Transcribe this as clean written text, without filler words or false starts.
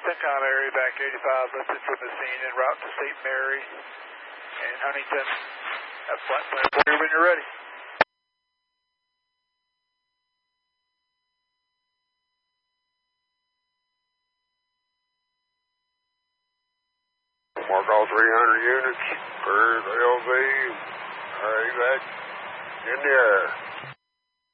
CENTCOM area back 85 lifted from the scene en route to St. Mary and Huntington. That's flight plan for you when you're ready. Mark all 300 units per LV. AVAC in the air.